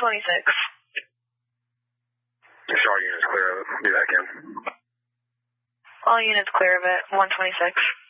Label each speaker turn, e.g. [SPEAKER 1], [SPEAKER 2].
[SPEAKER 1] All units clear of it. Be back in.
[SPEAKER 2] All units clear of it. 126.